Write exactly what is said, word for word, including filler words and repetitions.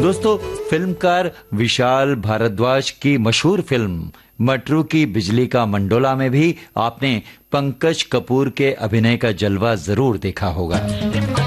दोस्तों, फिल्मकार विशाल भारद्वाज की मशहूर फिल्म मटरू की बिजली का मंडोला में भी आपने पंकज कपूर के अभिनय का जलवा जरूर देखा होगा।